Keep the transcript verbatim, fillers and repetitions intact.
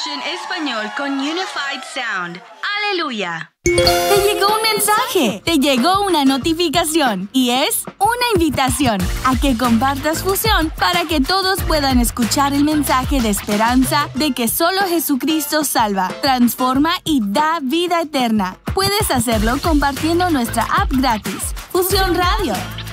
Fusion Español con Unified Sound. ¡Aleluya! Te llegó un mensaje, te llegó una notificación y es una invitación a que compartas Fusión para que todos puedan escuchar el mensaje de esperanza de que solo Jesucristo salva, transforma y da vida eterna. Puedes hacerlo compartiendo nuestra app gratis, Fusión Radio.